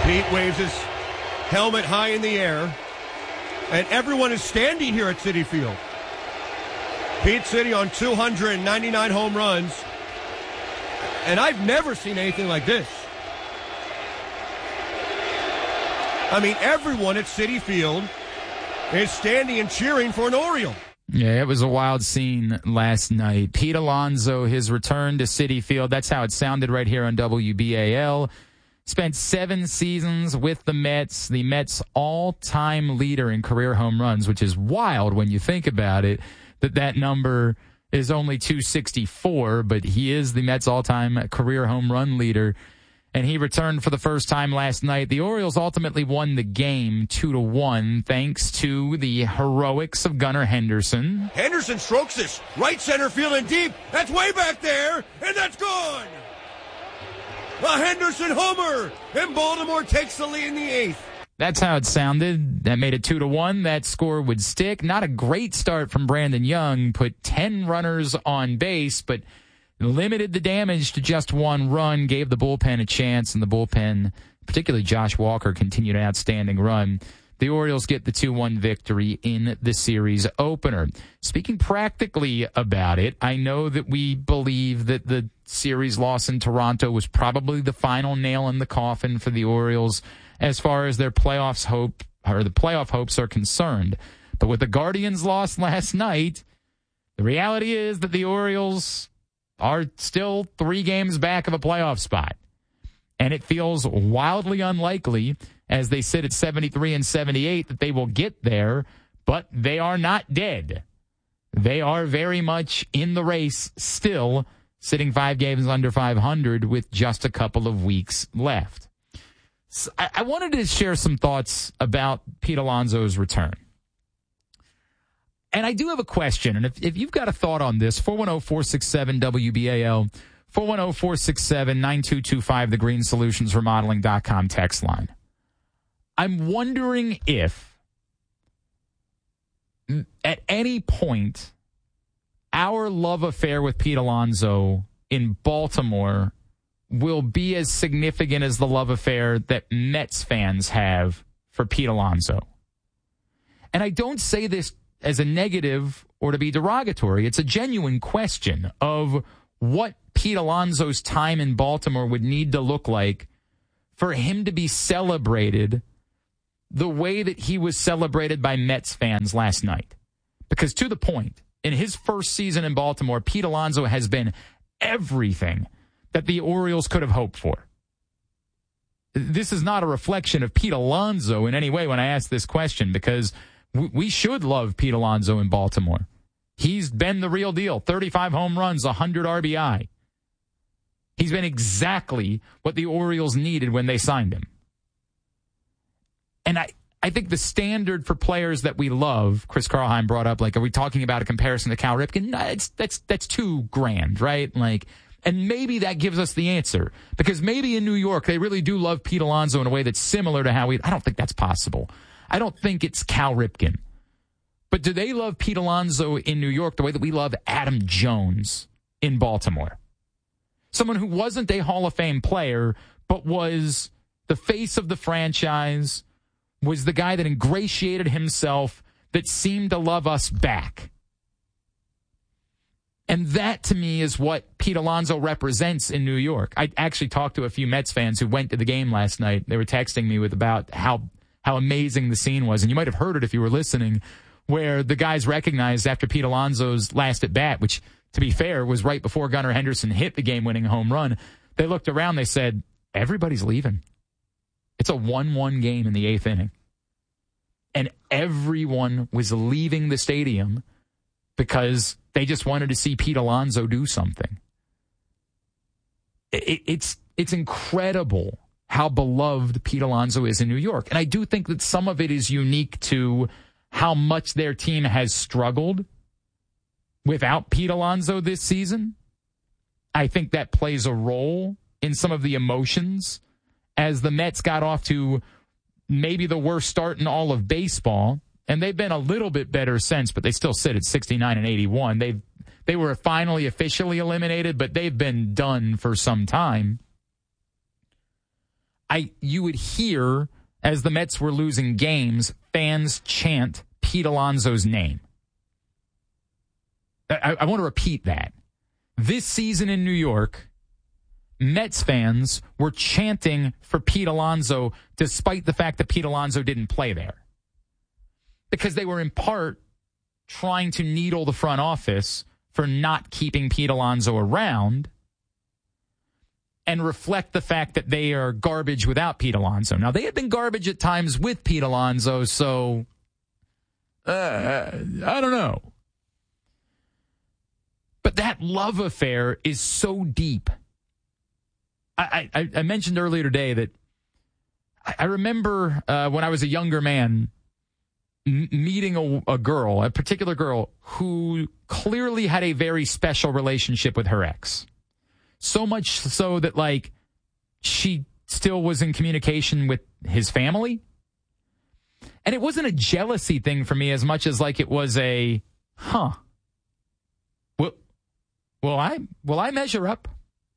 Pete waves his helmet high in the air, and everyone is standing here at Citi Field. Pete sitting on 299 home runs, and I've never seen anything like this. I mean, everyone at Citi Field is standing and cheering for an Oriole. Yeah, it was a wild scene last night. Pete Alonso, his return to Citi Field, that's how it sounded right here on WBAL. Spent 7 seasons with the Mets' all-time leader in career home runs, which is wild when you think about it, that number is only 264, but he is the Mets' all-time career home run leader. And he returned for the first time last night. The Orioles ultimately won the game 2-1 thanks to the heroics of Gunnar Henderson. Henderson strokes this right center field and deep. That's way back there, and that's gone. A Henderson homer, and Baltimore takes the lead in the 8th. That's how it sounded. That made it 2-1. That score would stick. Not a great start from Brandon Young. Put 10 runners on base, but limited the damage to just 1 run, gave the bullpen a chance, and the bullpen, particularly Josh Walker, continued an outstanding run. The Orioles get the 2-1 victory in the series opener. Speaking practically about it, I know that we believe that the series loss in Toronto was probably the final nail in the coffin for the Orioles as far as their playoff hopes are concerned. But with the Guardians' loss last night, the reality is that the Orioles are still 3 games back of a playoff spot. And it feels wildly unlikely, as they sit at 73 and 78, that they will get there, but they are not dead. They are very much in the race still, sitting 5 games under 500 with just a couple of weeks left. So I wanted to share some thoughts about Pete Alonso's return. And I do have a question, and if you've got a thought on this, 410-467-WBAL, 410-467-9225, the greensolutionsremodeling.com text line. I'm wondering if, at any point, our love affair with Pete Alonso in Baltimore will be as significant as the love affair that Mets fans have for Pete Alonso. And I don't say this as a negative or to be derogatory. It's a genuine question of what Pete Alonso's time in Baltimore would need to look like for him to be celebrated the way that he was celebrated by Mets fans last night. Because to the point, in his first season in Baltimore, Pete Alonso has been everything that the Orioles could have hoped for. This is not a reflection of Pete Alonso in any way when I ask this question, because we should love Pete Alonso in Baltimore. He's been the real deal. 35 home runs, 100 RBI. He's been exactly what the Orioles needed when they signed him. And I think the standard for players that we love, Chris Carlheim brought up, like, are we talking about a comparison to Cal Ripken? No, that's too grand, right? Like, and maybe that gives us the answer. Because maybe in New York, they really do love Pete Alonso in a way that's similar to how I don't think that's possible. I don't think it's Cal Ripken. But do they love Pete Alonso in New York the way that we love Adam Jones in Baltimore? Someone who wasn't a Hall of Fame player, but was the face of the franchise, was the guy that ingratiated himself, that seemed to love us back. And that, to me, is what Pete Alonso represents in New York. I actually talked to a few Mets fans who went to the game last night. They were texting me about how amazing the scene was. And you might have heard it if you were listening, where the guys recognized after Pete Alonso's last at-bat, which, to be fair, was right before Gunnar Henderson hit the game-winning home run. They looked around, they said, everybody's leaving. It's a 1-1 game in the 8th inning. And everyone was leaving the stadium because they just wanted to see Pete Alonso do something. It's incredible how beloved Pete Alonso is in New York. And I do think that some of it is unique to how much their team has struggled without Pete Alonso this season. I think that plays a role in some of the emotions as the Mets got off to maybe the worst start in all of baseball. And they've been a little bit better since, but they still sit at 69 and 81. They were finally officially eliminated, but they've been done for some time. you would hear, as the Mets were losing games, fans chant Pete Alonso's name. I want to repeat that. This season in New York, Mets fans were chanting for Pete Alonso despite the fact that Pete Alonso didn't play there. Because they were in part trying to needle the front office for not keeping Pete Alonso around and reflect the fact that they are garbage without Pete Alonso. Now, they had been garbage at times with Pete Alonso, so I don't know. But that love affair is so deep. I mentioned earlier today that I remember when I was a younger man meeting a girl, a particular girl, who clearly had a very special relationship with her ex. So much so that, like, she still was in communication with his family. And it wasn't a jealousy thing for me as much as, like, it was a, Will I measure up?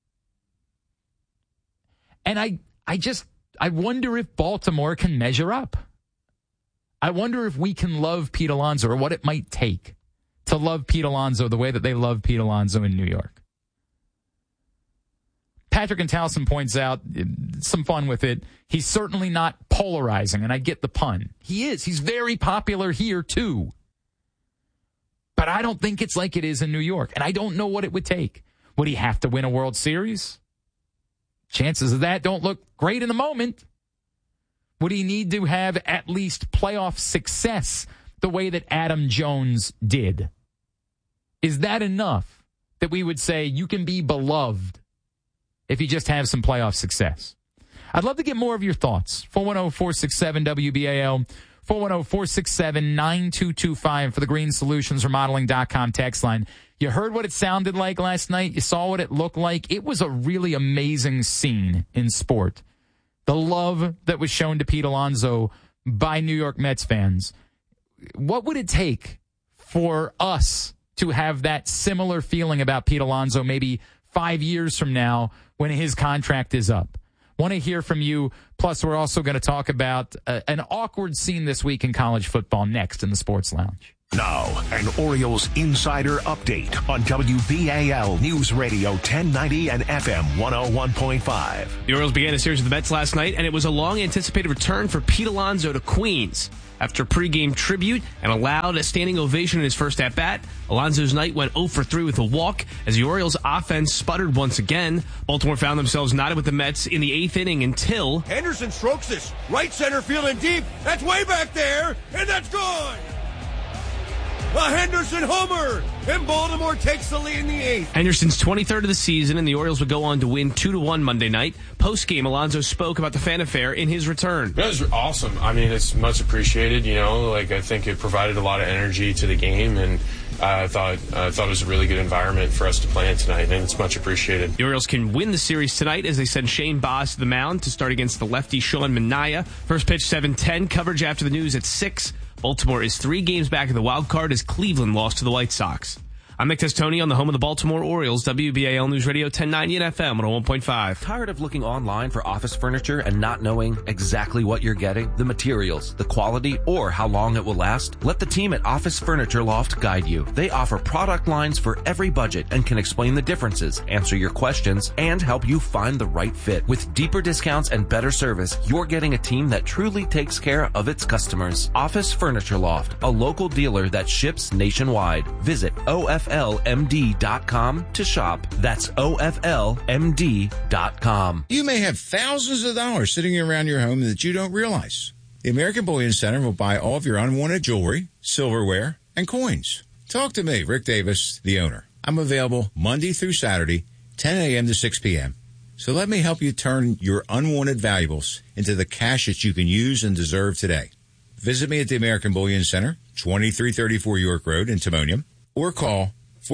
And I wonder if Baltimore can measure up. I wonder if we can love Pete Alonso, or what it might take to love Pete Alonso the way that they love Pete Alonso in New York. Patrick and Towson points out, some fun with it, he's certainly not polarizing, and I get the pun. He is. He's very popular here, too. But I don't think it's like it is in New York, and I don't know what it would take. Would he have to win a World Series? Chances of that don't look great in the moment. Would he need to have at least playoff success the way that Adam Jones did? Is that enough that we would say you can be beloved if you just have some playoff success? I'd love to get more of your thoughts. 410-467-WBAL, 410-467-9225 for the greenssolutionsremodeling.com text line. You heard what it sounded like last night. You saw what it looked like. It was a really amazing scene in sport. The love that was shown to Pete Alonso by New York Mets fans. What would it take for us to have that similar feeling about Pete Alonso maybe 5 years from now when his contract is up? Want to hear from you. Plus, we're also going to talk about an awkward scene this week in college football next in the Sports Lounge. Now, an Orioles insider update on WBAL News Radio 1090 and FM 101.5. The Orioles began a series with the Mets last night, and it was a long-anticipated return for Pete Alonso to Queens. After pregame tribute and allowed a standing ovation in his first at-bat, Alonso's night went 0 for 3 with a walk as the Orioles' offense sputtered once again. Baltimore found themselves knotted with the Mets in the 8th inning until Henderson strokes this right center field and deep. That's way back there, and that's gone. A Henderson homer, and Baltimore takes the lead in the 8th. Henderson's 23rd of the season, and the Orioles would go on to win 2-1 Monday night. Post-game, Alonso spoke about the fan affair in his return. It was awesome. I mean, it's much appreciated, you know. Like, I think it provided a lot of energy to the game, and I thought it was a really good environment for us to play in tonight, and it's much appreciated. The Orioles can win the series tonight as they send Shane Baz to the mound to start against the lefty Sean Manaea. First pitch 7:10, coverage after the news at 6. Baltimore is 3 games back in the wild card as Cleveland lost to the White Sox. I'm Nick Testoni on the home of the Baltimore Orioles, WBAL News Radio 1090 and FM 101.5. Tired of looking online for office furniture and not knowing exactly what you're getting? The materials, the quality, or how long it will last? Let the team at Office Furniture Loft guide you. They offer product lines for every budget and can explain the differences, answer your questions, and help you find the right fit. With deeper discounts and better service, you're getting a team that truly takes care of its customers. Office Furniture Loft, a local dealer that ships nationwide. Visit OFLMD.com to shop. That's OFLMD.com. You may have thousands of dollars sitting around your home that you don't realize. The American Bullion Center will buy all of your unwanted jewelry, silverware, and coins. Talk to me, Rick Davis, the owner. I'm available Monday through Saturday, 10 a.m. to 6 p.m. So let me help you turn your unwanted valuables into the cash that you can use and deserve today. Visit me at the American Bullion Center, 2334 York Road in Timonium, or call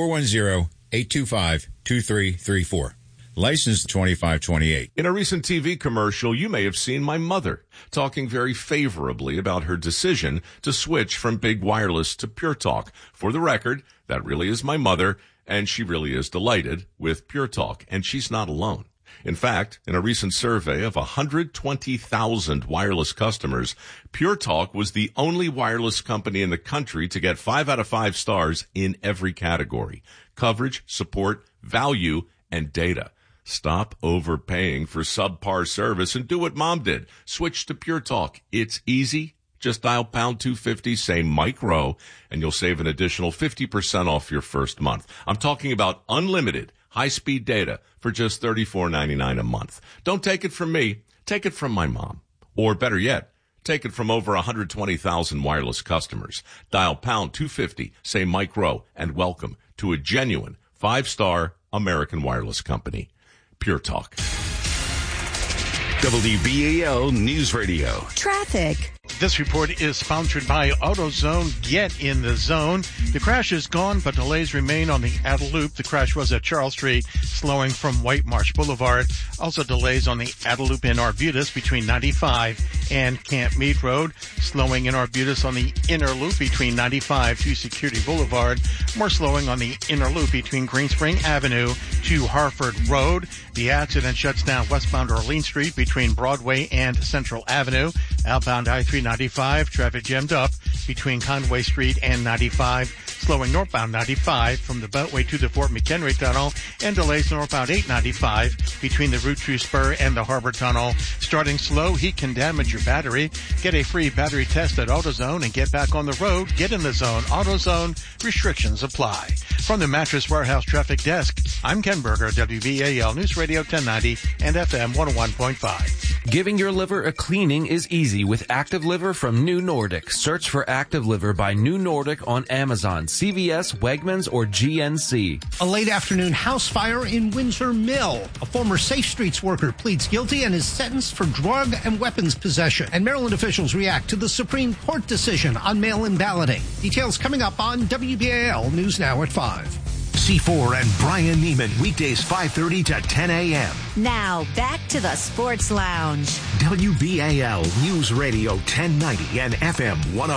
410-825-2334. License 2528. In a recent TV commercial, you may have seen my mother talking very favorably about her decision to switch from big wireless to Pure Talk. For the record, that really is my mother, and she really is delighted with Pure Talk, and she's not alone. In fact, in a recent survey of 120,000 wireless customers, Pure Talk was the only wireless company in the country to get 5 out of 5 stars in every category: coverage, support, value, and data. Stop overpaying for subpar service and do what Mom did. Switch to Pure Talk. It's easy. Just dial pound 250, say Mike Rowe, and you'll save an additional 50% off your first month. I'm talking about unlimited high-speed data for just $34.99 a month. Don't take it from me. Take it from my mom. Or better yet, take it from over 120,000 wireless customers. Dial pound 250, say Mike Rowe, and welcome to a genuine 5-star American wireless company. Pure Talk. WBAL News Radio. Traffic. This report is sponsored by AutoZone. Get in the zone. The crash is gone, but delays remain on the outer loop. The crash was at Charles Street, slowing from White Marsh Boulevard. Also delays on the outer loop in Arbutus between 95 and Camp Meade Road. Slowing in Arbutus on the inner loop between 95 to Security Boulevard. More slowing on the inner loop between Green Spring Avenue to Harford Road. The accident shuts down westbound Orleans Street between Broadway and Central Avenue. Outbound I-395, traffic jammed up between Conway Street and 95, slowing northbound 95 from the Beltway to the Fort McHenry Tunnel, and delays northbound 895 between the Route 2 Spur and the Harbor Tunnel. Starting slow, heat can damage your battery. Get a free battery test at AutoZone and get back on the road. Get in the zone. AutoZone. Restrictions apply. From the Mattress Warehouse Traffic Desk, I'm Ken Berger, WBAL News Radio 1090 and FM 101.5. Giving your liver a cleaning is easy with Active Liver from New Nordic. Search for Active Liver by New Nordic on Amazon, CVS, Wegmans, or GNC. A late afternoon house fire in Windsor Mill. A former Safe Streets worker pleads guilty and is sentenced for drug and weapons possession. And Maryland officials react to the Supreme Court decision on mail-in balloting. Details coming up on WBAL News Now at 5. C4 and Brian Neiman, weekdays 5:30 to 10 a.m. Now, back to the Sports Lounge. WBAL News Radio 1090 and FM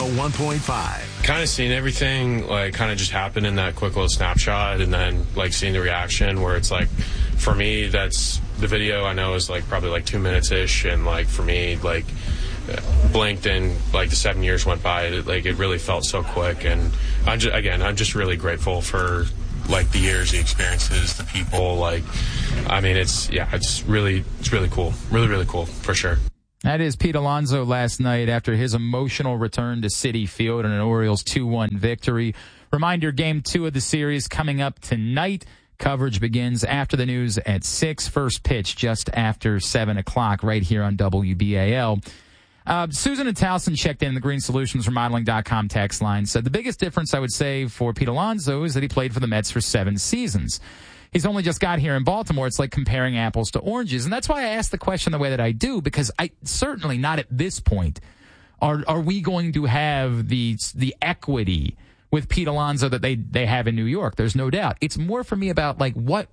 101.5. Kind of seeing everything, like, kind of just happen in that quick little snapshot, and then, like, seeing the reaction where it's, like, for me, that's the video I know is, like, probably, like, 2 minutes-ish, and, like, for me, like, blinked and, like, the 7 years went by. It really felt so quick, and I'm just really grateful for, like, the years, the experiences, the people. Like, I mean, it's really cool. Really, really cool, for sure. That is Pete Alonso last night after his emotional return to Citi Field in an Orioles 2-1 victory. Reminder, Game 2 of the series coming up tonight. Coverage begins after the news at 6. First pitch just after 7 o'clock right here on WBAL. Susan and Towson checked in the Green Solutions Remodeling.com text line, said the biggest difference I would say for Pete Alonso is that he played for the Mets for 7 seasons. He's only just got here in Baltimore. It's like comparing apples to oranges. And that's why I asked the question the way that I do, because I certainly not at this point are we going to have the equity with Pete Alonso that they have in New York. There's no doubt. It's more for me about, like, what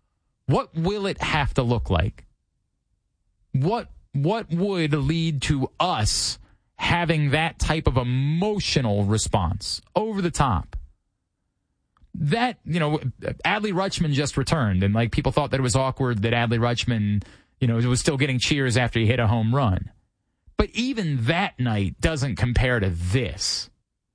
will it have to look like? What would lead to us having that type of emotional response over the top? That, Adley Rutschman just returned, and, like, people thought that it was awkward that Adley Rutschman, was still getting cheers after he hit a home run. But even that night doesn't compare to this.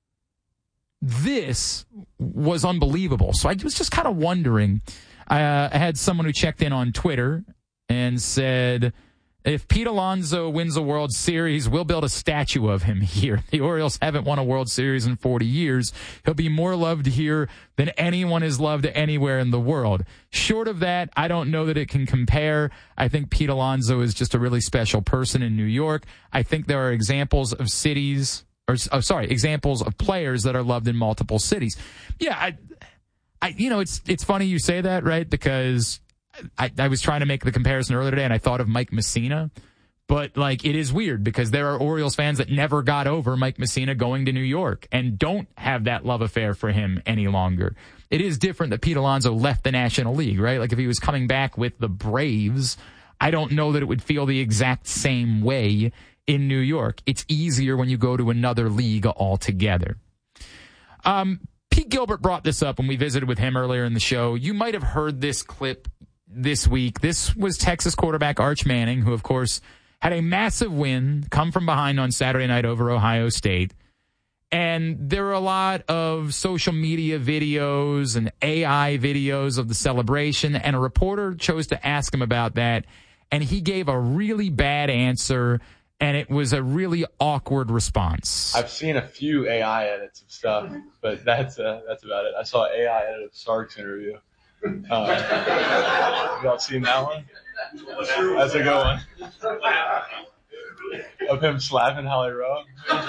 This was unbelievable. So I was just kind of wondering. I had someone who checked in on Twitter and said, if Pete Alonso wins a World Series, we'll build a statue of him here. The Orioles haven't won a World Series in 40 years. He'll be more loved here than anyone is loved anywhere in the world. Short of that, I don't know that it can compare. I think Pete Alonso is just a really special person in New York. I think there are examples of examples of players that are loved in multiple cities. Yeah, it's funny you say that, right? Because I was trying to make the comparison earlier today, and I thought of Mike Messina. But, like, it is weird because there are Orioles fans that never got over Mike Messina going to New York and don't have that love affair for him any longer. It is different that Pete Alonso left the National League, right? Like, if he was coming back with the Braves, I don't know that it would feel the exact same way in New York. It's easier when you go to another league altogether. Pete Gilbert brought this up when we visited with him earlier in the show. You might have heard this clip this week. This was Texas quarterback Arch Manning, who, of course, had a massive win, come from behind on Saturday night over Ohio State. And there were a lot of social media videos and AI videos of the celebration, and a reporter chose to ask him about that, and he gave a really bad answer, and it was a really awkward response. I've seen a few AI edits of stuff, but that's about it. I saw AI edit of Stark's interview. Y'all seen that one? That's a good one. Of him slapping Holly Rowe.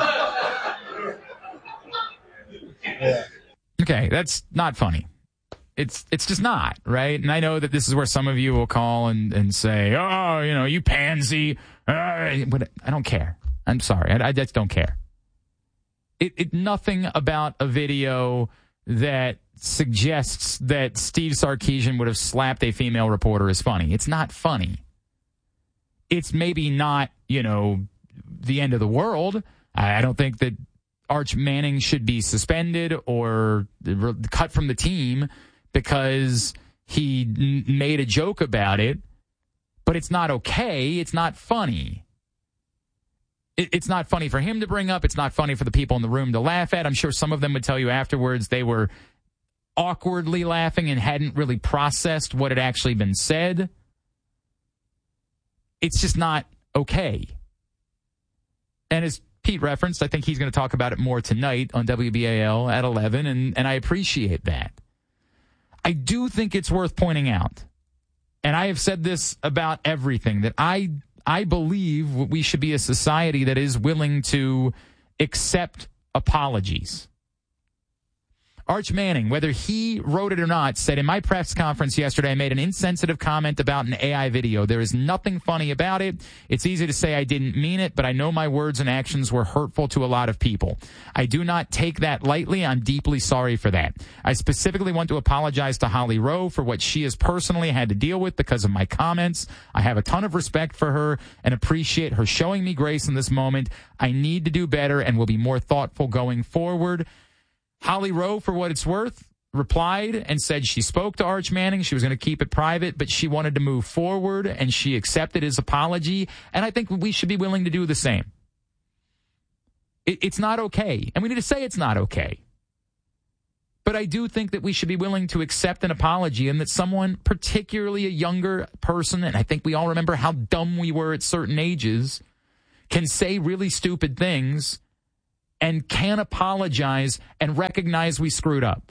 Yeah. Okay, that's not funny. It's just not, right? And I know that this is where some of you will call and say, oh, you pansy. But I don't care. I'm sorry. I just don't care. Nothing about a video that suggests that Steve Sarkisian would have slapped a female reporter is funny. It's not funny. It's maybe not, the end of the world. I don't think that Arch Manning should be suspended or cut from the team because he made a joke about it, but it's not okay. It's not funny. It's not funny for him to bring up. It's not funny for the people in the room to laugh at. I'm sure some of them would tell you afterwards they were awkwardly laughing and hadn't really processed what had actually been said. It's just not okay. And as Pete referenced, I think he's going to talk about it more tonight on WBAL at 11, and I appreciate that. I do think it's worth pointing out, and I have said this about everything, that I believe we should be a society that is willing to accept apologies. Arch Manning, whether he wrote it or not, said in my press conference yesterday, I made an insensitive comment about an AI video. There is nothing funny about it. It's easy to say I didn't mean it, but I know my words and actions were hurtful to a lot of people. I do not take that lightly. I'm deeply sorry for that. I specifically want to apologize to Holly Rowe for what she has personally had to deal with because of my comments. I have a ton of respect for her and appreciate her showing me grace in this moment. I need to do better and will be more thoughtful going forward. Holly Rowe, for what it's worth, replied and said she spoke to Arch Manning. She was going to keep it private, but she wanted to move forward, and she accepted his apology. And I think we should be willing to do the same. It's not okay, and we need to say it's not okay. But I do think that we should be willing to accept an apology, and that someone, particularly a younger person, and I think we all remember how dumb we were at certain ages, can say really stupid things and can apologize and recognize we screwed up.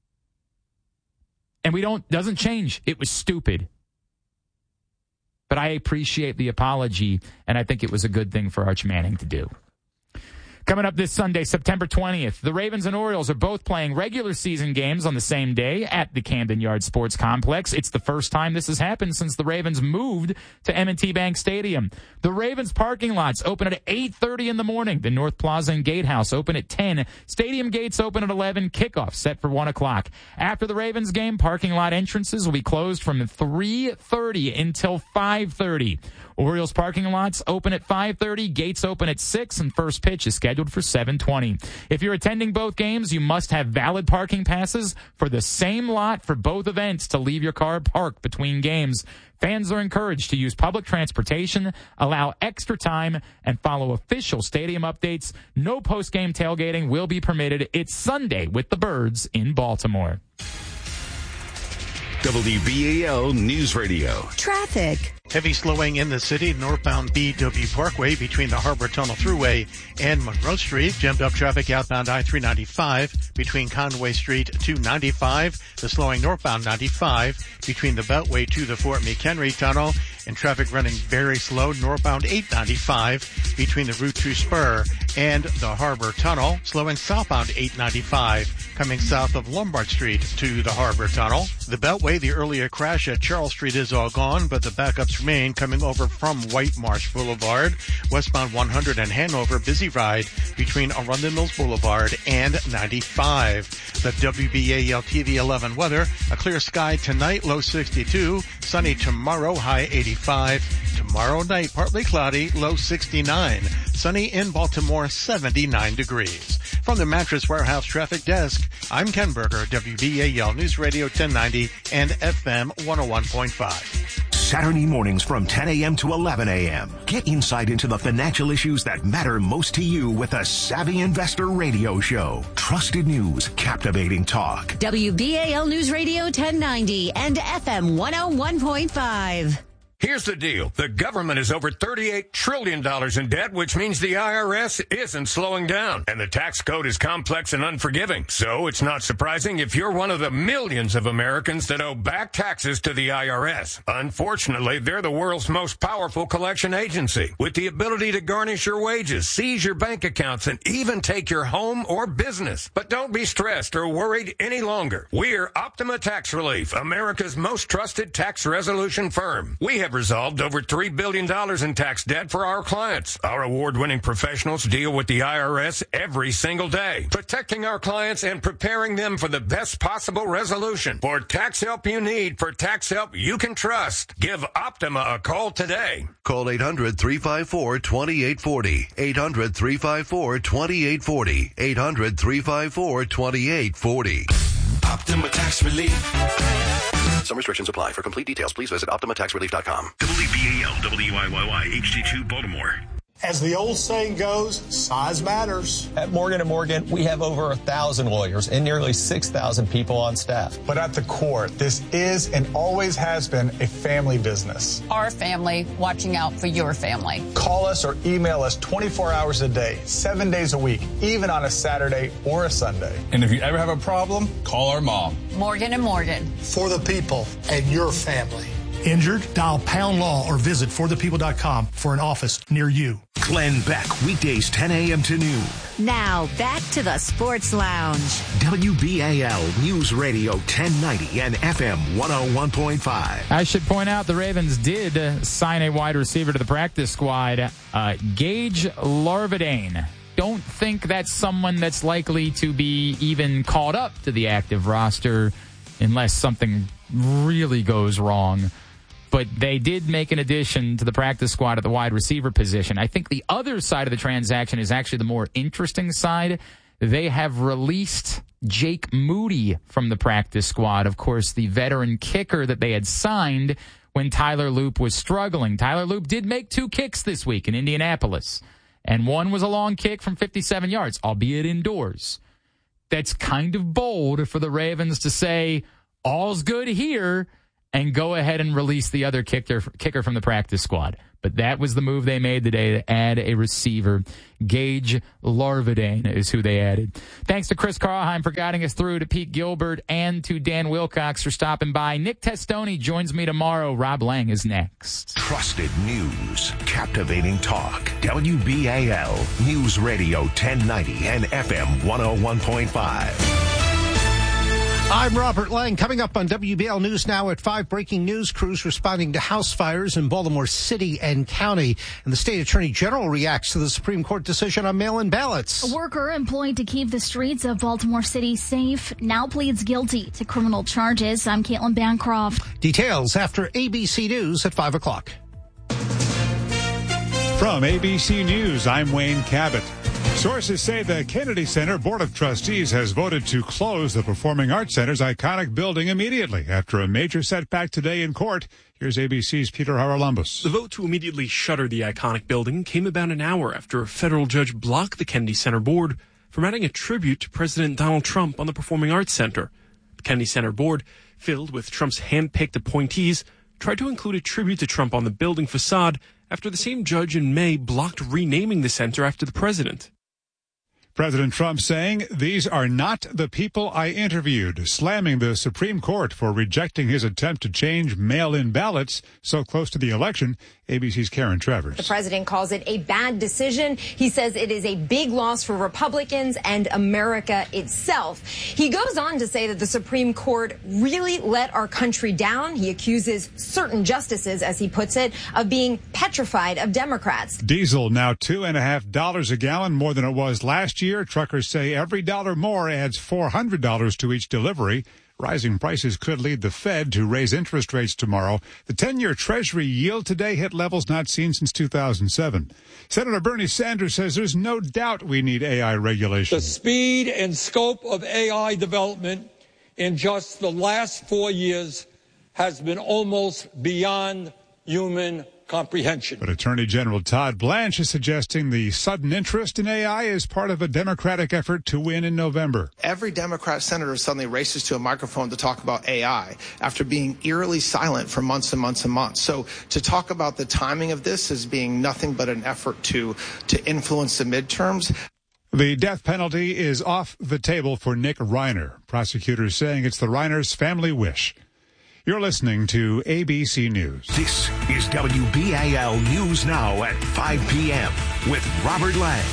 And doesn't change. It was stupid. But I appreciate the apology, and I think it was a good thing for Arch Manning to do. Coming up this Sunday, September 20th, the Ravens and Orioles are both playing regular season games on the same day at the Camden Yards Sports Complex. It's the first time this has happened since the Ravens moved to M&T Bank Stadium. The Ravens parking lots open at 8:30 in the morning. The North Plaza and Gatehouse open at 10. Stadium gates open at 11. Kickoff set for 1 o'clock. After the Ravens game, parking lot entrances will be closed from 3:30 until 5:30. Orioles parking lots open at 5:30, gates open at 6, and first pitch is scheduled for 7:20. If you're attending both games, you must have valid parking passes for the same lot for both events to leave your car parked between games. Fans are encouraged to use public transportation, allow extra time, and follow official stadium updates. No post-game tailgating will be permitted. It's Sunday with the Birds in Baltimore. WBAL News Radio. Traffic. Heavy slowing in the city, northbound BW Parkway between the Harbor Tunnel Thruway and Monroe Street. Jammed up traffic outbound I-395 between Conway Street to 95. The slowing northbound 95 between the Beltway to the Fort McHenry Tunnel. And traffic running very slow northbound 895 between the Route 2 Spur and the Harbor Tunnel. Slowing southbound 895 coming south of Lombard Street to the Harbor Tunnel. The Beltway, the earlier crash at Charles Street is all gone, but the backups remain coming over from White Marsh Boulevard. Westbound 100 and Hanover, busy ride between Arundel Mills Boulevard and 95. The WBAL TV 11 weather, a clear sky tonight, low 62. Sunny tomorrow, high 85. Tomorrow night, partly cloudy, low 69. Sunny in Baltimore, 79 degrees. From the Mattress Warehouse Traffic Desk, I'm Ken Berger, WBAL News Radio 1090 and FM 101.5. Saturday mornings from 10 a.m. to 11 a.m. Get insight into the financial issues that matter most to you with the Savvy Investor Radio Show. Trusted news, captivating talk. WBAL News Radio 1090 and FM 101.5. Here's the deal. The government is over $38 trillion in debt, which means the IRS isn't slowing down. And the tax code is complex and unforgiving. So it's not surprising if you're one of the millions of Americans that owe back taxes to the IRS. Unfortunately, they're the world's most powerful collection agency, with the ability to garnish your wages, seize your bank accounts, and even take your home or business. But don't be stressed or worried any longer. We're Optima Tax Relief, America's most trusted tax resolution firm. We have resolved over $3 billion in tax debt for our clients. Our award-winning professionals deal with the IRS every single day, protecting our clients and preparing them for the best possible resolution. For tax help you need, for tax help you can trust, give Optima a call today. Call 800-354-2840. 800-354-2840. 800-354-2840. Optima Tax Relief. Some restrictions apply. For complete details, please visit OptimaTaxRelief.com. WBAL, WIYY, HD2, Baltimore. As the old saying goes, size matters. At Morgan & Morgan, we have over 1,000 lawyers and nearly 6,000 people on staff. But at the core, this is and always has been a family business. Our family watching out for your family. Call us or email us 24 hours a day, 7 days a week, even on a Saturday or a Sunday. And if you ever have a problem, call our mom. Morgan & Morgan. For the people and your family. Injured? Dial Pound Law or visit forthepeople.com for an office near you. Glenn Beck, weekdays 10 a.m. to noon. Now, back to the Sports Lounge. WBAL News Radio 1090 and FM 101.5. I should point out the Ravens did sign a wide receiver to the practice squad, Gage Larvadain. Don't think that's someone that's likely to be even called up to the active roster unless something really goes wrong. But they did make an addition to the practice squad at the wide receiver position. I think the other side of the transaction is actually the more interesting side. They have released Jake Moody from the practice squad. Of course, the veteran kicker that they had signed when Tyler Loop was struggling. Tyler Loop did make 2 kicks this week in Indianapolis, and one was a long kick from 57 yards, albeit indoors. That's kind of bold for the Ravens to say, all's good here, and go ahead and release the other kicker from the practice squad. But that was the move they made today to add a receiver. Gage Larvadain is who they added. Thanks to Chris Carlheim for guiding us through, to Pete Gilbert, and to Dan Wilcox for stopping by. Nick Testoni joins me tomorrow. Rob Lang is next. Trusted news, captivating talk. WBAL News Radio 1090 and FM 101.5. I'm Robert Lang. Coming up on WBL News Now at 5, breaking news: crews responding to house fires in Baltimore City and County. And the state attorney general reacts to the Supreme Court decision on mail-in ballots. A worker employed to keep the streets of Baltimore City safe now pleads guilty to criminal charges. I'm Caitlin Bancroft. Details after ABC News at 5 o'clock. From ABC News, I'm Wayne Cabot. Sources say the Kennedy Center Board of Trustees has voted to close the Performing Arts Center's iconic building immediately after a major setback today in court. Here's ABC's Peter Haralambos. The vote to immediately shutter the iconic building came about an hour after a federal judge blocked the Kennedy Center Board from adding a tribute to President Donald Trump on the Performing Arts Center. The Kennedy Center Board, filled with Trump's hand-picked appointees, tried to include a tribute to Trump on the building facade after the same judge in May blocked renaming the center after the president. President Trump saying, "These are not the people I interviewed," slamming the Supreme Court for rejecting his attempt to change mail-in ballots so close to the election. ABC's Karen Travers. The president calls it a bad decision. He says it is a big loss for Republicans and America itself. He goes on to say that the Supreme Court really let our country down. He accuses certain justices, as he puts it, of being petrified of Democrats. Diesel now $2.50 a gallon, more than it was last year. Truckers say every dollar more adds $400 to each delivery. Rising prices could lead the Fed to raise interest rates tomorrow. The 10-year Treasury yield today hit levels not seen since 2007. Senator Bernie Sanders says there's no doubt we need AI regulation. The speed and scope of AI development in just the last 4 years has been almost beyond human comprehension. But Attorney General Todd Blanche is suggesting the sudden interest in AI is part of a Democratic effort to win in November. Every Democrat senator suddenly races to a microphone to talk about AI after being eerily silent for months and months and months. So to talk about the timing of this as being nothing but an effort to influence the midterms. The death penalty is off the table for Nick Reiner. Prosecutors saying it's the Reiner's family wish. You're listening to ABC News. This is WBAL News Now at 5 p.m. with Robert Lang.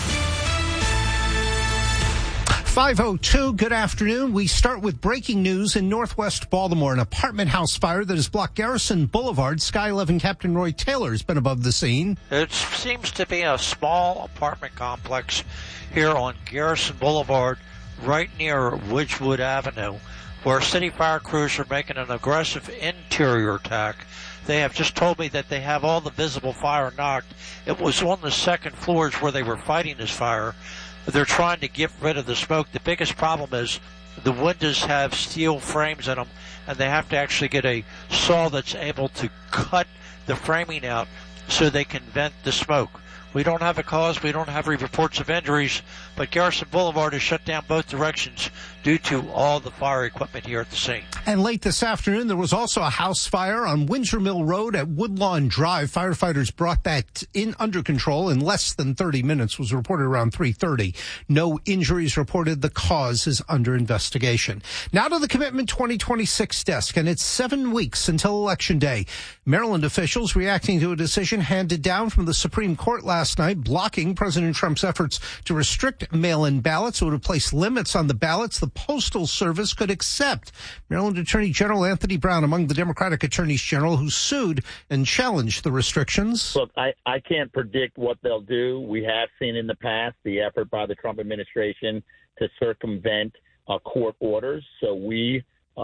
5:02, good afternoon. We start with breaking news in northwest Baltimore. An apartment house fire that has blocked Garrison Boulevard. Sky 11 Captain Roy Taylor has been above the scene. It seems to be a small apartment complex here on Garrison Boulevard, right near Wedgwood Avenue, where city fire crews are making an aggressive interior attack. They have just told me that they have all the visible fire knocked. It was on the second floors where they were fighting this fire. They're trying to get rid of the smoke. The biggest problem is the windows have steel frames in them, and they have to actually get a saw that's able to cut the framing out so they can vent the smoke. We don't have a cause. We don't have any reports of injuries, but Garrison Boulevard is shut down both directions due to all the fire equipment here at the scene. And late this afternoon, there was also a house fire on Windsor Mill Road at Woodlawn Drive. Firefighters brought that under control in less than 30 minutes, was reported around 3:30. No injuries reported. The cause is under investigation. Now to the Commitment 2026 desk, and it's 7 weeks until Election Day. Maryland officials reacting to a decision handed down from the Supreme Court last night, blocking President Trump's efforts to restrict mail-in ballots. It would have placed limits on the ballots the Postal Service could accept. Maryland Attorney General Anthony Brown among the Democratic attorneys general who sued and challenged the restrictions. Look, I can't predict what they'll do. We have seen in the past the effort by the Trump administration to circumvent court orders. So we,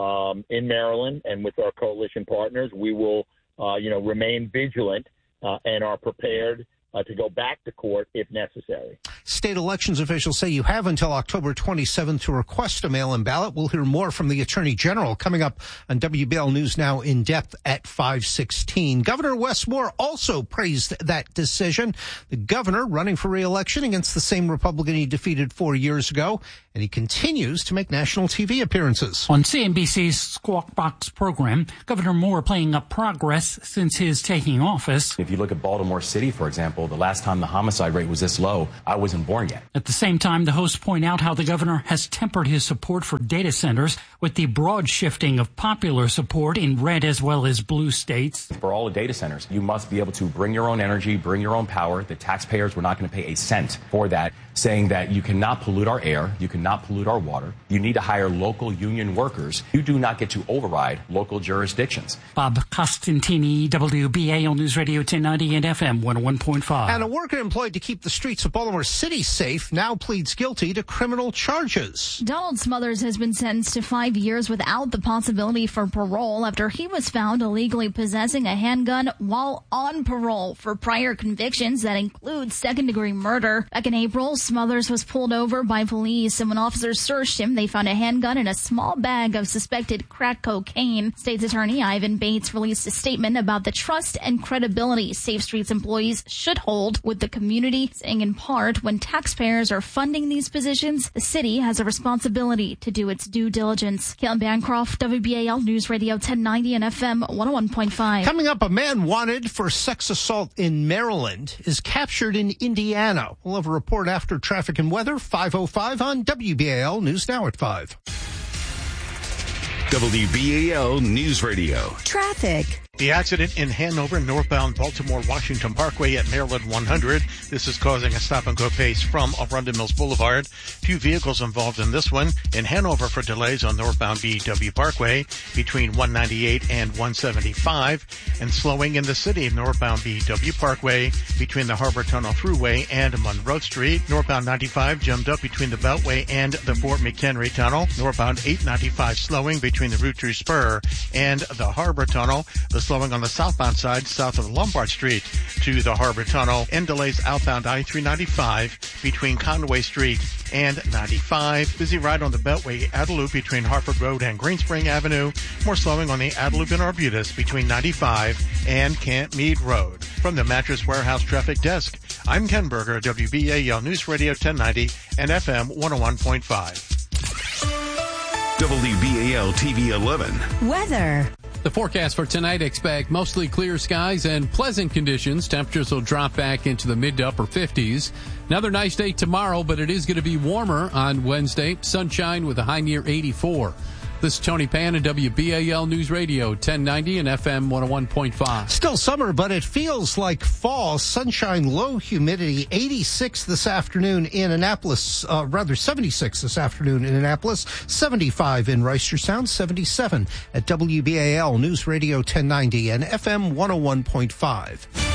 in Maryland and with our coalition partners, we will, remain vigilant and are prepared to go back to court if necessary. State elections officials say you have until October 27th to request a mail-in ballot. We'll hear more from the Attorney General coming up on WBL News Now in depth at 5:16. Governor Wes Moore also praised that decision. The governor running for re-election against the same Republican he defeated 4 years ago, and he continues to make national TV appearances. On CNBC's Squawk Box program, Governor Moore playing up progress since his taking office. If you look at Baltimore City, for example, the last time the homicide rate was this low, I wasn't born yet. At the same time, the hosts point out how the governor has tempered his support for data centers with the broad shifting of popular support in red as well as blue states. For all the data centers, you must be able to bring your own energy, bring your own power. The taxpayers were not going to pay a cent for that, saying that you cannot pollute our air, you cannot pollute our water. You need to hire local union workers. You do not get to override local jurisdictions. Bob Costantini, WBAL News Radio 1090 and FM 101.5. And a worker employed to keep the streets of Baltimore City safe now pleads guilty to criminal charges. Donald Smothers has been sentenced to 5 years without the possibility for parole after he was found illegally possessing a handgun while on parole for prior convictions that include second-degree murder. Back in April, Smothers was pulled over by police, and when officers searched him, they found a handgun and a small bag of suspected crack cocaine. State's Attorney Ivan Bates released a statement about the trust and credibility Safe Streets employees should hold with the community, saying in part, when taxpayers are funding these positions, the city has a responsibility to do its due diligence. Caitlin Bancroft, WBAL News Radio 1090 and FM 101.5. Coming up, a man wanted for sex assault in Maryland is captured in Indiana. We'll have a report after traffic and weather, 5:05 on WBAL News Now at 5. WBAL News Radio. Traffic. The accident in Hanover, northbound Baltimore-Washington Parkway at Maryland 100. This is causing a stop-and-go pace from Arundel Mills Boulevard. Few vehicles involved in this one. In Hanover for delays on northbound BW Parkway between 198 and 175. And slowing in the city, northbound BW Parkway between the Harbor Tunnel Thruway and Monroe Street. Northbound 95 jammed up between the Beltway and the Fort McHenry Tunnel. Northbound 895 slowing between the Route 2 Spur and the Harbor Tunnel. The slowing on the southbound side south of Lombard Street to the Harbor Tunnel, and delays outbound I-395 between Conway Street and 95. Busy ride on the Beltway Adelup between Harford Road and Greenspring Avenue. More slowing on the Adelup in Arbutus between 95 and Camp Meade Road. From the Mattress Warehouse Traffic Desk, I'm Ken Berger, WBAL News Radio 1090 and FM 101.5. WBAL TV 11. Weather. The forecast for tonight, expect mostly clear skies and pleasant conditions. Temperatures will drop back into the mid to upper 50s. Another nice day tomorrow, but it is going to be warmer on Wednesday. Sunshine with a high near 84. This is Tony Pan and WBAL News Radio 1090 and FM 101.5. Still summer, but it feels like fall. Sunshine, low humidity, 86 this afternoon in Annapolis, 76 this afternoon in Annapolis, 75 in Reisterstown, 77 at WBAL News Radio 1090 and FM 101.5.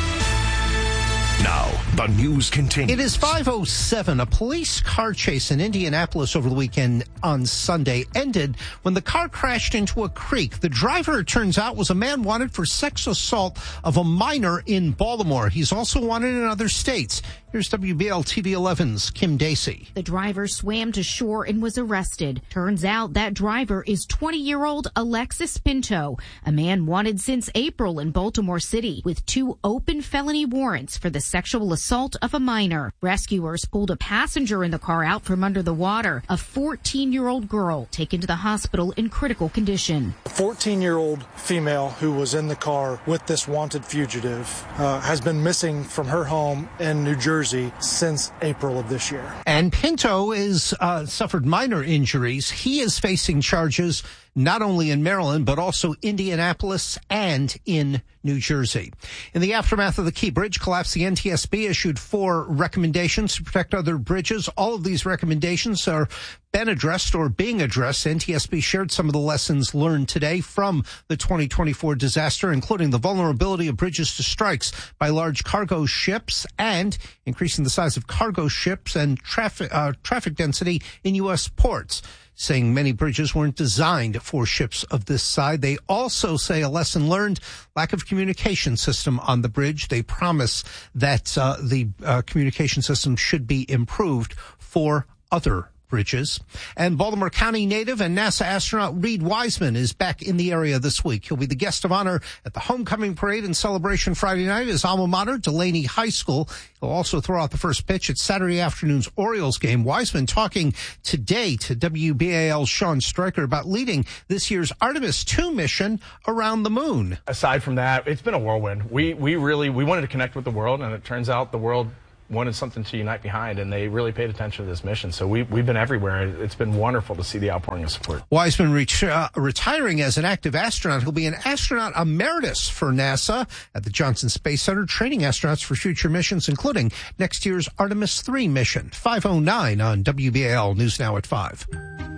Now, the news continues. It is 5:07. A police car chase in Indianapolis over the weekend on Sunday ended when the car crashed into a creek. The driver, it turns out, was a man wanted for sex assault of a minor in Baltimore. He's also wanted in other states. Here's WBAL TV 11's Kim Dacey. The driver swam to shore and was arrested. Turns out that driver is 20-year-old Alexis Pinto, a man wanted since April in Baltimore City with 2 open felony warrants for the sexual assault of a minor. Rescuers pulled a passenger in the car out from under the water, a 14-year-old girl taken to the hospital in critical condition. A 14-year-old female who was in the car with this wanted fugitive has been missing from her home in New Jersey since April of this year. And Pinto is suffered minor injuries. He is facing charges not only in Maryland, but also Indianapolis and in New Jersey. In the aftermath of the Key Bridge collapse, the NTSB issued 4 recommendations to protect other bridges. All of these recommendations are been addressed or being addressed. NTSB shared some of the lessons learned today from the 2024 disaster, including the vulnerability of bridges to strikes by large cargo ships and increasing the size of cargo ships and traffic density in U.S. ports, saying many bridges weren't designed for ships of this size. They also say a lesson learned, lack of communication system on the bridge. They promise that the communication system should be improved for other bridges. And Baltimore County native and NASA astronaut Reed Wiseman is back in the area this week. He'll be the guest of honor at the homecoming parade and celebration Friday night at his alma mater, Delaney High School. He'll also throw out the first pitch at Saturday afternoon's Orioles game. Wiseman talking today to WBAL's Sean Stryker about leading this year's Artemis II mission around the moon. Aside from that, it's been a whirlwind. We wanted to connect with the world, and it turns out the world wanted something to unite behind, and they really paid attention to this mission. So we've been everywhere. It's been wonderful to see the outpouring of support. Wiseman retiring as an active astronaut. He'll be an astronaut emeritus for NASA at the Johnson Space Center, training astronauts for future missions, including next year's Artemis III mission. 5:09 on WBAL News Now at 5.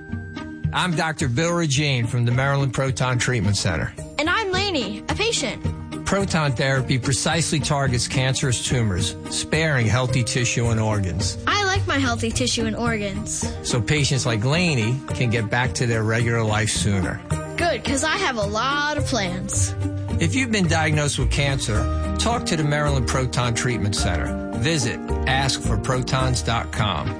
I'm Dr. Bill Regine from the Maryland Proton Treatment Center. And I'm Lainey, a patient. Proton therapy precisely targets cancerous tumors, sparing healthy tissue and organs. I like my healthy tissue and organs. So patients like Lainey can get back to their regular life sooner. Good, because I have a lot of plans. If you've been diagnosed with cancer, talk to the Maryland Proton Treatment Center. Visit askforprotons.com.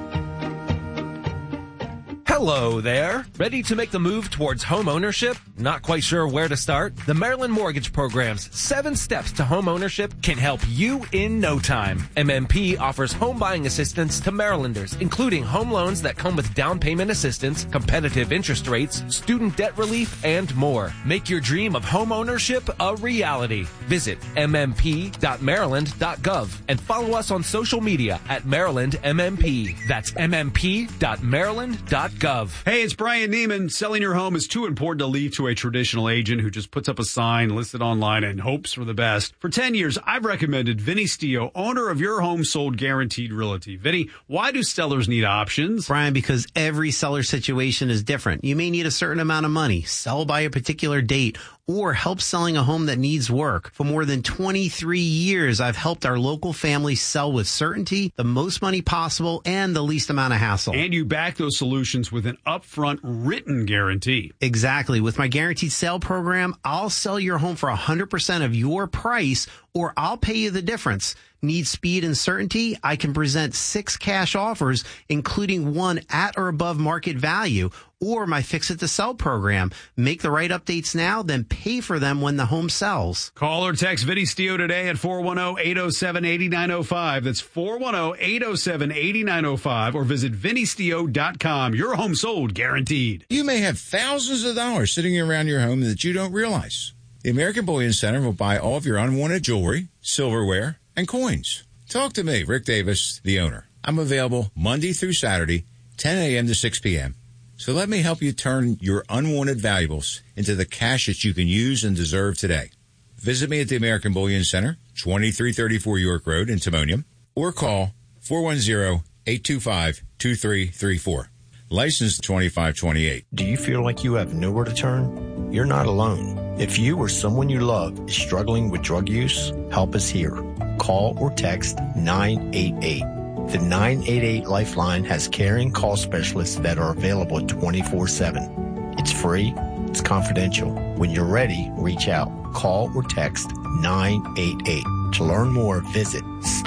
Hello there. Ready to make the move towards home ownership? Not quite sure where to start? The Maryland Mortgage Program's 7 Steps to Home Ownership can help you in no time. MMP offers home buying assistance to Marylanders, including home loans that come with down payment assistance, competitive interest rates, student debt relief, and more. Make your dream of home ownership a reality. Visit mmp.maryland.gov and follow us on social media at MarylandMMP. That's mmp.maryland.gov. Hey, it's Brian Neiman. Selling your home is too important to leave to to a traditional agent who just puts up a sign, lists it online, and hopes for the best. For 10 years, I've recommended Vinny Stio, owner of Your Home Sold Guaranteed Realty. Vinny, why do sellers need options? Brian, because every seller situation is different. You may need a certain amount of money, sell by a particular date, or help selling a home that needs work. For more than 23 years, I've helped our local families sell with certainty, the most money possible, and the least amount of hassle. And you back those solutions with an upfront written guarantee. Exactly. With my guaranteed sale program, I'll sell your home for 100% of your price, or I'll pay you the difference. Need speed and certainty? I can present 6 cash offers, including one at or above market value, or my Fix It to Sell program. Make the right updates now, then pay for them when the home sells. Call or text Vinny Stio today at 410-807-8905. That's 410-807-8905, or visit vinnystio.com. Your home sold guaranteed. You may have thousands of dollars sitting around your home that you don't realize. The American Bullion Center will buy all of your unwanted jewelry, silverware, and coins. Talk to me, Rick Davis, the owner. I'm available Monday through Saturday, 10 a.m. to 6 p.m. So let me help you turn your unwanted valuables into the cash that you can use and deserve today. Visit me at the American Bullion Center, 2334 York Road in Timonium, or call 410-825-2334. License 2528. Do you feel like you have nowhere to turn? You're not alone. If you or someone you love is struggling with drug use, help is here. Call or text 988. The 988 Lifeline has caring call specialists that are available 24/7. It's free. It's confidential. When you're ready, reach out. Call or text 988. To learn more, visit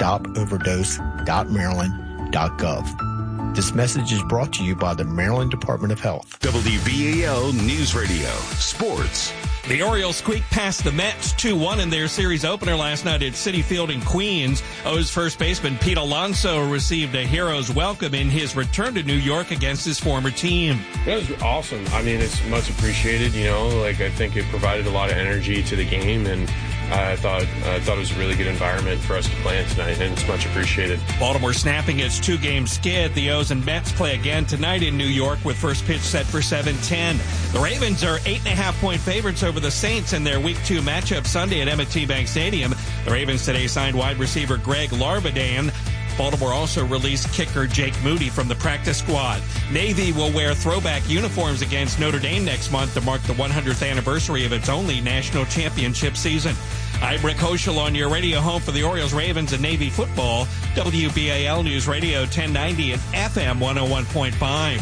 stopoverdose.maryland.gov. This message is brought to you by the Maryland Department of Health. WBAL News Radio. Sports. The Orioles squeaked past the Mets 2-1 in their series opener last night at Citi Field in Queens. O's first baseman Pete Alonso received a hero's welcome in his return to New York against his former team. It was awesome. I mean, it's much appreciated, I think it provided a lot of energy to the game, and I thought it was a really good environment for us to play in tonight, and it's much appreciated. Baltimore snapping its 2-game skid. The O's and Mets play again tonight in New York with first pitch set for 7:10. The Ravens are 8.5-point favorites over the Saints in their Week 2 matchup Sunday at M&T Bank Stadium. The Ravens today signed wide receiver Greg Larbadan. Baltimore also released kicker Jake Moody from the practice squad. Navy will wear throwback uniforms against Notre Dame next month to mark the 100th anniversary of its only national championship season. I'm Rick Hoschel on your radio home for the Orioles, Ravens, and Navy football. WBAL News Radio 1090 and FM 101.5.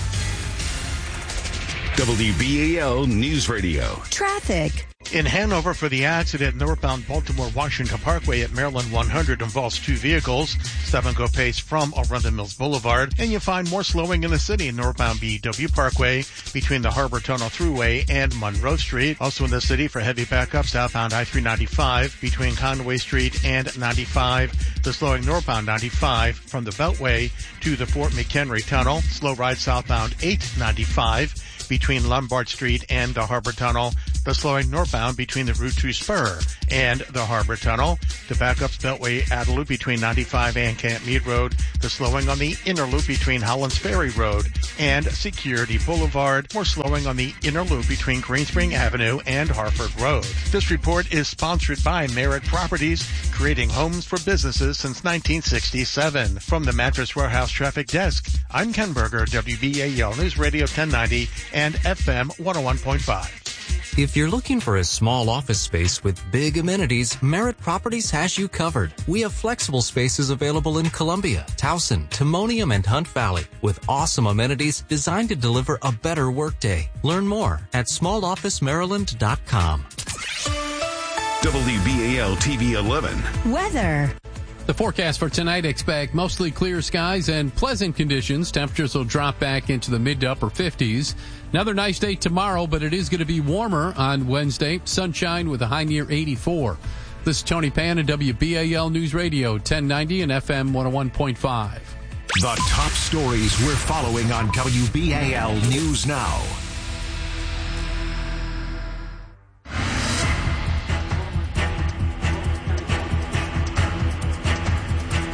WBAL News Radio. Traffic. In Hanover, for the accident northbound Baltimore-Washington Parkway at Maryland 100 involves 2 vehicles. Stop-and-go pace from Arundel Mills Boulevard. And you find more slowing in the city northbound BW Parkway between the Harbor Tunnel Thruway and Monroe Street. Also in the city for heavy backup southbound I-395 between Conway Street and 95. The slowing northbound 95 from the Beltway to the Fort McHenry Tunnel. Slow ride southbound 895 between Lombard Street and the Harbor Tunnel. The slowing northbound between the Route 2 Spur and the Harbor Tunnel. The backups Beltway Adeloop between 95 and Camp Meade Road. The slowing on the inner loop between Hollands Ferry Road and Security Boulevard. More slowing on the inner loop between Greenspring Avenue and Harford Road. This report is sponsored by Merritt Properties, creating homes for businesses since 1967. From the Mattress Warehouse Traffic Desk, I'm Ken Berger, WBAL News Radio 1090 and FM 101.5. If you're looking for a small office space with big amenities, Merritt Properties has you covered. We have flexible spaces available in Columbia, Towson, Timonium, and Hunt Valley with awesome amenities designed to deliver a better workday. Learn more at smallofficemaryland.com. WBAL TV 11. Weather. The forecast for tonight, expect mostly clear skies and pleasant conditions. Temperatures will drop back into the mid to upper 50s. Another nice day tomorrow, but it is going to be warmer on Wednesday. Sunshine with a high near 84. This is Tony Pan at WBAL News Radio 1090 and FM 101.5. The top stories we're following on WBAL News Now.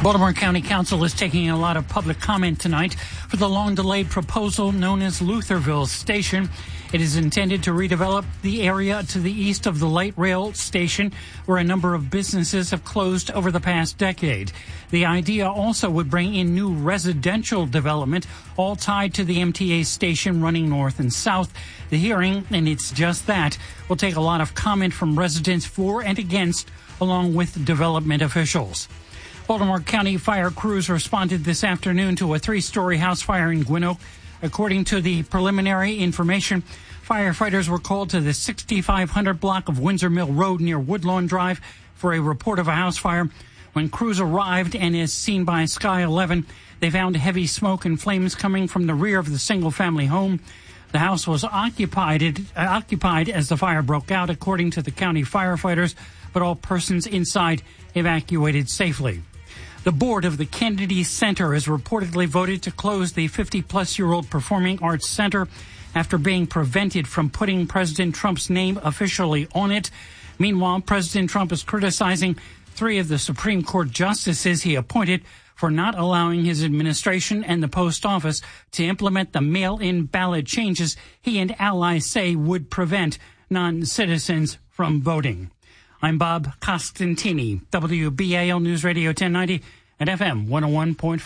Baltimore County Council is taking a lot of public comment tonight for the long-delayed proposal known as Lutherville Station. It is intended to redevelop the area to the east of the light rail station, where a number of businesses have closed over the past decade. The idea also would bring in new residential development, all tied to the MTA station running north and south. The hearing, and it's just that, will take a lot of comment from residents for and against, along with development officials. Baltimore County fire crews responded this afternoon to a 3-story house fire in Gwynn. According to the preliminary information, firefighters were called to the 6500 block of Windsor Mill Road near Woodlawn Drive for a report of a house fire. When crews arrived, and as seen by Sky 11, they found heavy smoke and flames coming from the rear of the single-family home. The house was occupied as the fire broke out, according to the county firefighters, but all persons inside evacuated safely. The board of the Kennedy Center has reportedly voted to close the 50-plus-year-old Performing Arts Center after being prevented from putting President Trump's name officially on it. Meanwhile, President Trump is criticizing 3 of the Supreme Court justices he appointed for not allowing his administration and the post office to implement the mail-in ballot changes he and allies say would prevent non-citizens from voting. I'm Bob Costantini, WBAL News Radio 1090 and FM 101.5.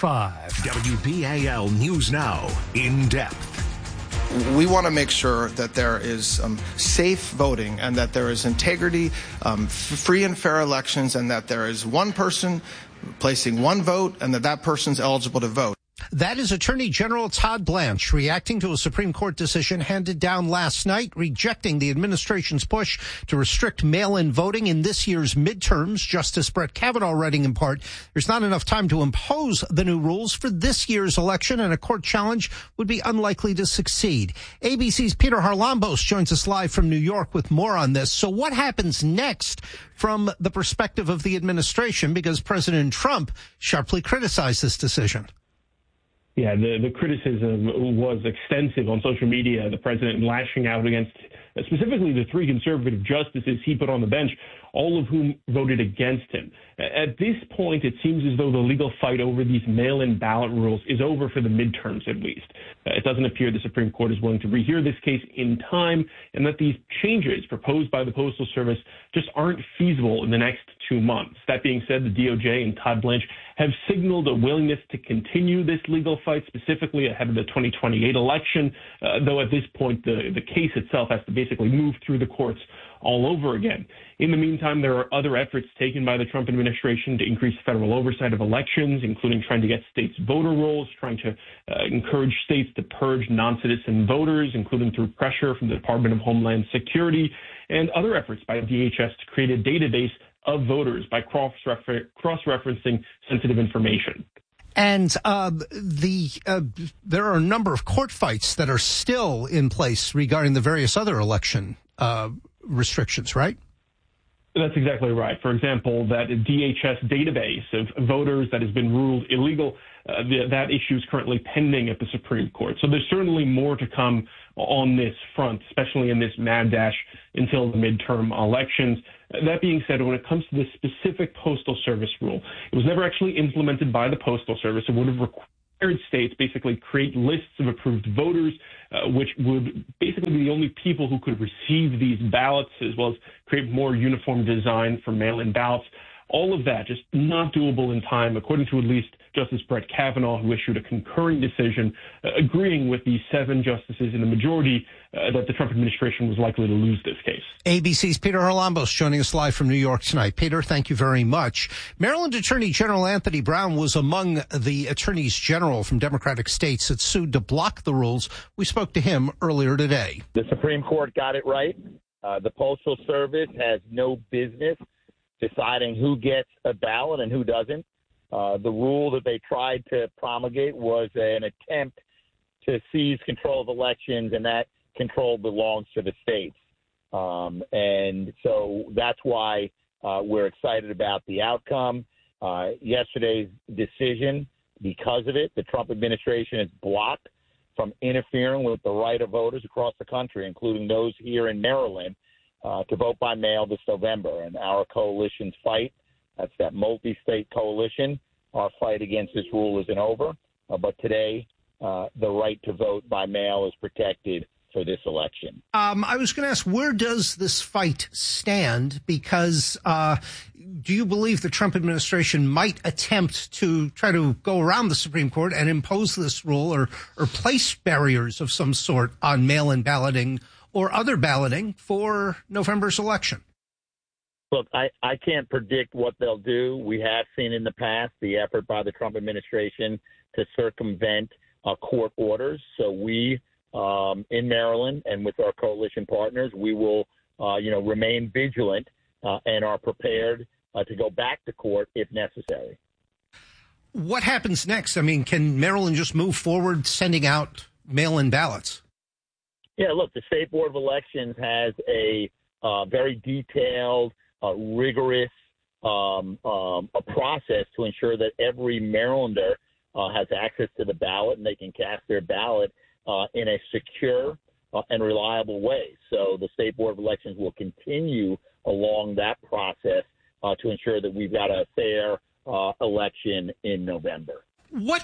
WBAL News Now, in depth. We want to make sure that there is safe voting and that there is integrity, free and fair elections, and that there is one person placing one vote and that person's eligible to vote. That is Attorney General Todd Blanche reacting to a Supreme Court decision handed down last night, rejecting the administration's push to restrict mail-in voting in this year's midterms. Justice Brett Kavanaugh writing in part, there's not enough time to impose the new rules for this year's election, and a court challenge would be unlikely to succeed. ABC's Peter Harlambos joins us live from New York with more on this. So what happens next from the perspective of the administration? Because President Trump sharply criticized this decision. Yeah, the criticism was extensive on social media, the president lashing out against specifically the 3 conservative justices he put on the bench, all of whom voted against him. At this point, it seems as though the legal fight over these mail-in ballot rules is over for the midterms, at least. It doesn't appear the Supreme Court is willing to rehear this case in time, and that these changes proposed by the Postal Service just aren't feasible in the next 2 months. That being said, the DOJ and Todd Blanche have signaled a willingness to continue this legal fight, specifically ahead of the 2028 election, though at this point the case itself has to basically move through the courts all over again. In the meantime, there are other efforts taken by the Trump administration to increase federal oversight of elections, including trying to get states' voter rolls, trying to encourage states to purge non-citizen voters, including through pressure from the Department of Homeland Security, and other efforts by DHS to create a database of voters by cross-referencing sensitive information. And there are a number of court fights that are still in place regarding the various other election restrictions, right? That's exactly right. For example, that DHS database of voters that has been ruled illegal, that issue is currently pending at the Supreme Court. So there's certainly more to come on this front, especially in this mad dash until the midterm elections. That being said, when it comes to the specific Postal Service rule, it was never actually implemented by the Postal Service. It would have required states basically create lists of approved voters, which would basically be the only people who could receive these ballots, as well as create more uniform design for mail-in ballots. All of that just not doable in time, according to at least Justice Brett Kavanaugh, who issued a concurring decision agreeing with the 7 justices in the majority that the Trump administration was likely to lose this case. ABC's Peter Harlambos joining us live from New York tonight. Peter, thank you very much. Maryland Attorney General Anthony Brown was among the attorneys general from Democratic states that sued to block the rules. We spoke to him earlier today. The Supreme Court got it right. The Postal Service has no business deciding who gets a ballot and who doesn't. The rule that they tried to promulgate was an attempt to seize control of elections, and that control belongs to the states. And so that's why we're excited about the outcome. Yesterday's decision, because of it, the Trump administration is blocked from interfering with the right of voters across the country, including those here in Maryland, to vote by mail this November. And our coalition's fight, that's that multi-state coalition, our fight against this rule isn't over. But today, the right to vote by mail is protected for this election. I was going to ask, where does this fight stand? Because do you believe the Trump administration might attempt to try to go around the Supreme Court and impose this rule or place barriers of some sort on mail-in balloting or other balloting for November's election? Look, I can't predict what they'll do. We have seen in the past the effort by the Trump administration to circumvent court orders. So we, in Maryland and with our coalition partners, we will, remain vigilant and are prepared to go back to court if necessary. What happens next? I mean, can Maryland just move forward sending out mail-in ballots? Yeah, look, the State Board of Elections has a very detailed, rigorous a process to ensure that every Marylander has access to the ballot and they can cast their ballot in a secure and reliable way. So the State Board of Elections will continue along that process to ensure that we've got a fair election in November. What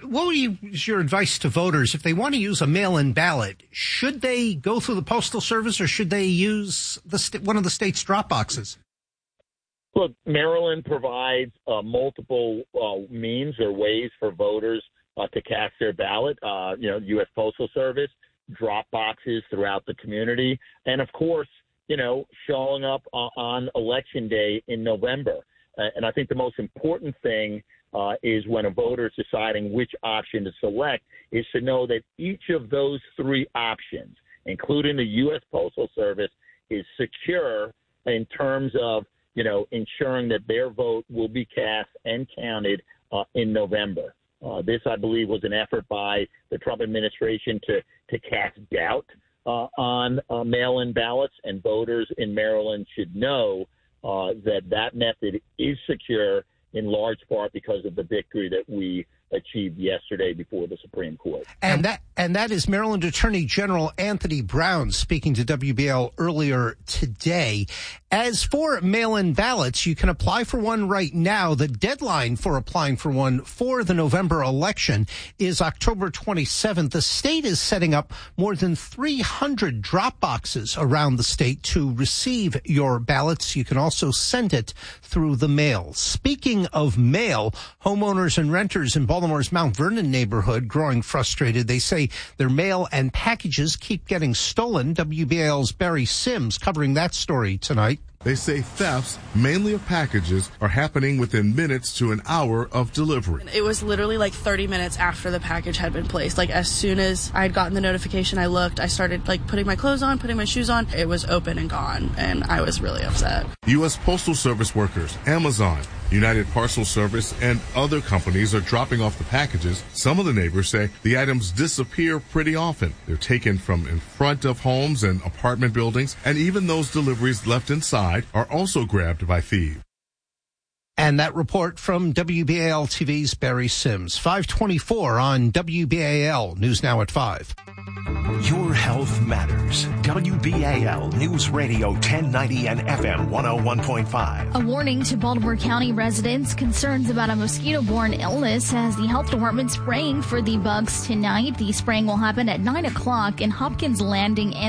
is your advice to voters if they want to use a mail-in ballot? Should they go through the Postal Service or should they use one of the state's drop boxes? Look, Maryland provides multiple means or ways for voters to cast their ballot. U.S. Postal Service, drop boxes throughout the community, and of course, showing up on Election Day in November. And I think the most important thing is when a voter is deciding which option to select is to know that each of those three options, including the U.S. Postal Service, is secure in terms of, ensuring that their vote will be cast and counted in November. This, I believe, was an effort by the Trump administration to cast doubt on mail-in ballots, and voters in Maryland should know that method is secure in large part because of the victory that we achieved yesterday before the Supreme Court. And that is Maryland Attorney General Anthony Brown speaking to WBL earlier today. As for mail-in ballots, you can apply for one right now. The deadline for applying for one for the November election is October 27th. The state is setting up more than 300 drop boxes around the state to receive your ballots. You can also send it through the mail. Speaking of mail, homeowners and renters in Baltimore's Mount Vernon neighborhood growing frustrated. They say their mail and packages keep getting stolen. WBAL's Barry Sims covering that story tonight. They say thefts, mainly of packages, are happening within minutes to an hour of delivery. It was literally like 30 minutes after the package had been placed. Like as soon as I had gotten the notification, I looked, I started putting my clothes on, putting my shoes on. It was open and gone, and I was really upset. U.S. Postal Service workers, Amazon, United Parcel Service, and other companies are dropping off the packages. Some of the neighbors say the items disappear pretty often. They're taken from in front of homes and apartment buildings, and even those deliveries left inside are also grabbed by thieves. And that report from WBAL TV's Barry Sims. 524 on WBAL. News Now at 5. Your health matters. WBAL News Radio 1090 and FM 101.5. A warning to Baltimore County residents concerns about a mosquito-borne illness as the health department spraying for the bugs tonight. The spraying will happen at 9 o'clock in Hopkins Landing and